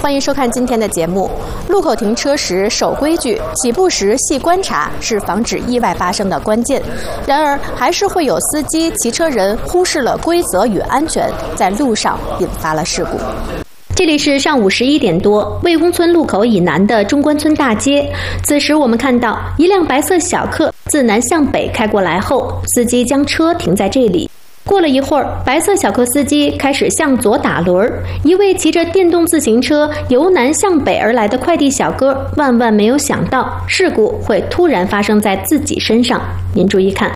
欢迎收看今天的节目。路口停车时守规矩，起步时细观察是防止意外发生的关键。然而，还是会有司机、骑车人忽视了规则与安全，在路上引发了事故。这里是上午11点多，魏公村路口以南的中关村大街。此时我们看到一辆白色小客自南向北开过来后，司机将车停在这里。过了一会儿，白色小客司机开始向左打轮，一位骑着电动自行车由南向北而来的快递小哥万万没有想到事故会突然发生在自己身上。您注意看。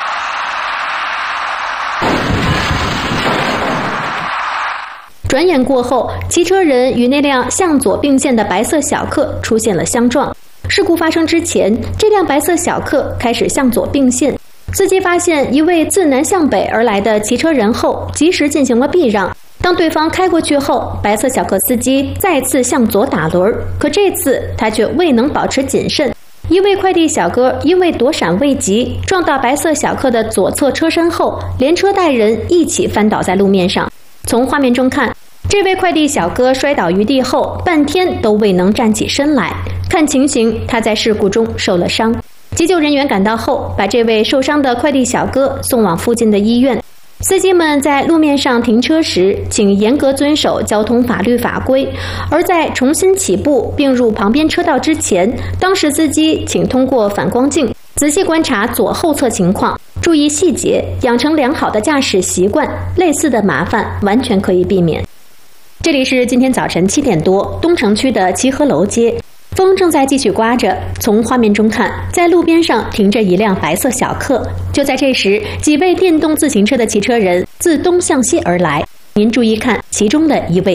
转眼过后，骑车人与那辆向左并线的白色小客出现了相撞。事故发生之前，这辆白色小客开始向左并线，司机发现一位自南向北而来的骑车人后，及时进行了避让。当对方开过去后，白色小客司机再次向左打轮，可这次他却未能保持谨慎。一位快递小哥因为躲闪未及，撞到白色小客的左侧车身后，连车带人一起翻倒在路面上。从画面中看，这位快递小哥摔倒于地后，半天都未能站起身来。看情形，他在事故中受了伤。急救人员赶到后，把这位受伤的快递小哥送往附近的医院。司机们在路面上停车时，请严格遵守交通法律法规；而在重新起步并入旁边车道之前，当时司机请通过反光镜仔细观察左后侧情况，注意细节，养成良好的驾驶习惯，类似的麻烦完全可以避免。这里是今天早晨7点多，东城区的齐河楼街。风正在继续刮着，从画面中看，在路边上停着一辆白色小客。就在这时，几位电动自行车的骑车人自东向西而来。您注意看，其中的一位